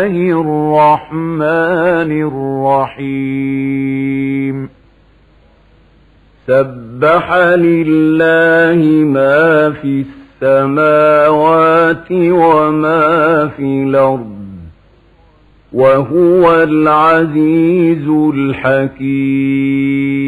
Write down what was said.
الله الرحمن الرحيم سبح لله ما في السماوات وما في الأرض وهو العزيز الحكيم